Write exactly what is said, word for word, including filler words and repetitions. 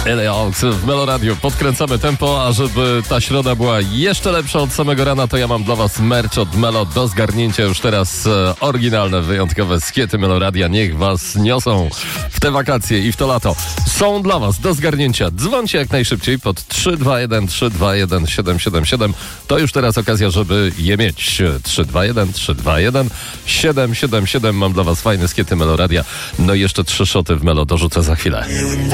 L A Ox w Meloradiu. Podkręcamy tempo, a żeby ta środa była jeszcze lepsza od samego rana, to ja mam dla was merch od Melo do zgarnięcia już teraz. E, oryginalne, wyjątkowe skiety Meloradia. Niech was niosą w te wakacje i w to lato. Są dla was do zgarnięcia. Dzwońcie jak najszybciej pod trzy dwa jeden trzy dwa jeden siedem siedem siedem. To już teraz okazja, żeby je mieć. trzy dwa jeden trzy dwa jeden siedem siedem siedem. Mam dla was fajne skiety Meloradia. No i jeszcze trzy szoty w Melo dorzucę za chwilę.